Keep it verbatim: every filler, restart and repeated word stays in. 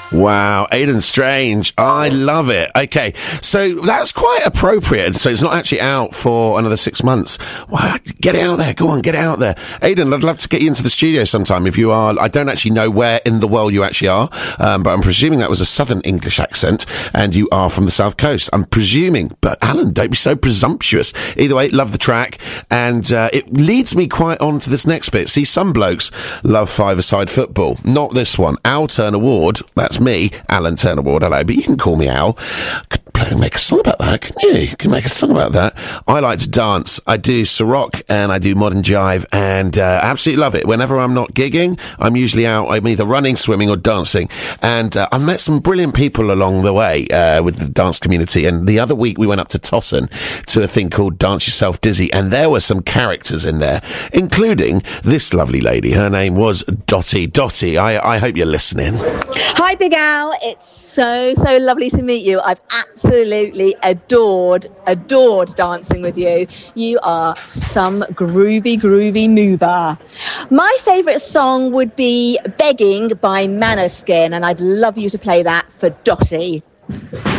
Wow, Aidan Strange. I love it. Okay, so that's quite appropriate. So it's not actually out for another six months. Well, get it out there. Go on, get it out there. Aidan, I'd love to get you into the studio sometime if you are. I don't actually know where in the world you actually are, um, but I'm presuming that was a southern English accent and you are from the South Coast. I'm presuming. But Alan, don't be so presumptuous. Either way, love the track. And uh, it leads me quite on to this next bit. See, some blokes love five-a-side football. Not this one. Al Turner Ward, that's me, Alan Turner Ward, hello, but you can call me Al. Could play, make a song about that, couldn't you? You can make a song about that. I like to dance. I do Ciroc and I do modern jive and uh, absolutely love it. Whenever I'm not gigging, I'm usually out. I'm either running, swimming or dancing. And uh, I've met some brilliant people along the way uh, with the dance community. And the other week we went up to Totten to a thing called Dance Yourself Dizzy. And there were some characters in there, including this lovely lady. Her name was Dotty. Dotty, I, I hope you're listening. Hi, Big Al. It's so, so lovely to meet you. I've absolutely adored, adored dancing with you. You are some groovy, groovy mover. My favourite song would be Begging by Manoskin, and I'd love you to play that for Dotty.